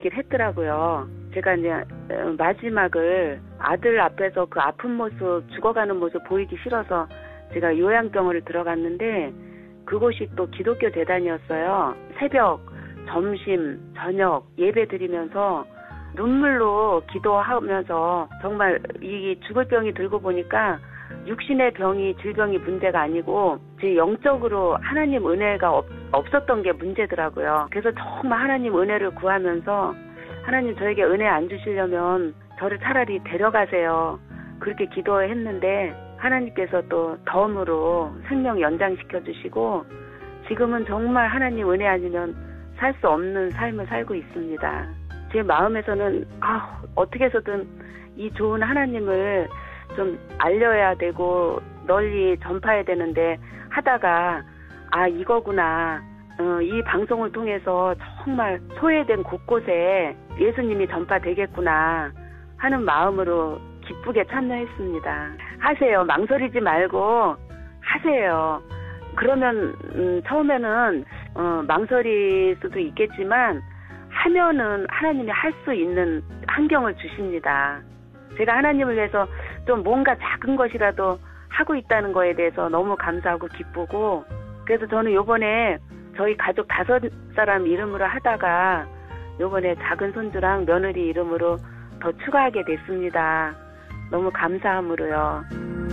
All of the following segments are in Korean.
했더라고요. 제가 이제 마지막을 아들 앞에서 그 아픈 모습, 죽어가는 모습 보이기 싫어서 제가 요양병원을 들어갔는데 그곳이 또 기독교 재단이었어요. 새벽, 점심, 저녁 예배 드리면서 눈물로 기도하면서 정말 이 죽을 병이 들고 보니까 육신의 병이 질병이 문제가 아니고 제 영적으로 하나님 은혜가 없었던 게 문제더라고요. 그래서 정말 하나님 은혜를 구하면서 하나님 저에게 은혜 안 주시려면 저를 차라리 데려가세요. 그렇게 기도했는데 하나님께서 또 덤으로 생명 연장시켜 주시고 지금은 정말 하나님 은혜 아니면 살 수 없는 삶을 살고 있습니다. 제 마음에서는 어떻게 해서든 이 좋은 하나님을 좀 알려야 되고 널리 전파해야 되는데 하다가 이거구나. 이 방송을 통해서 정말 소외된 곳곳에 예수님이 전파되겠구나 하는 마음으로 기쁘게 참여했습니다. 하세요. 망설이지 말고 하세요. 그러면 처음에는 망설일 수도 있겠지만 하면은 하나님이 할 수 있는 환경을 주십니다. 제가 하나님을 위해서 좀 뭔가 작은 것이라도 하고 있다는 거에 대해서 너무 감사하고 기쁘고 그래서 저는 요번에 저희 가족 5사람 이름으로 하다가 요번에 작은 손주랑 며느리 이름으로 더 추가하게 됐습니다. 너무 감사함으로요.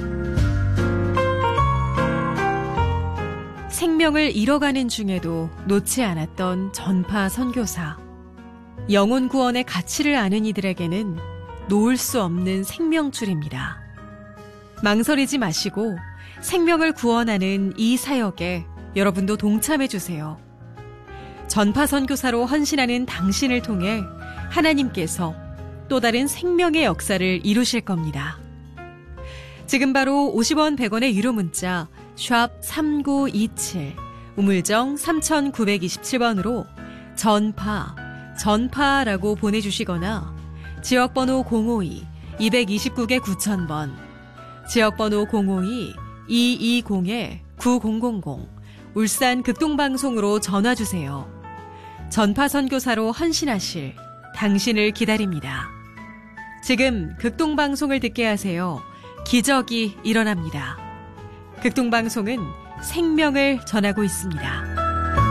생명을 잃어가는 중에도 놓지 않았던 전파 선교사. 영혼 구원의 가치를 아는 이들에게는 놓을 수 없는 생명줄입니다. 망설이지 마시고 생명을 구원하는 이 사역에 여러분도 동참해 주세요. 전파 선교사로 헌신하는 당신을 통해 하나님께서 또 다른 생명의 역사를 이루실 겁니다. 지금 바로 50원 100원의 유료 문자 샵 3927 우물정 3927번으로 전파라고 보내주시거나 지역번호 052-229개 9000번 지역번호 052-220-9000 울산 극동방송으로 전화주세요. 전파선교사로 헌신하실 당신을 기다립니다. 지금 극동방송을 듣게 하세요. 기적이 일어납니다. 극동방송은 생명을 전하고 있습니다.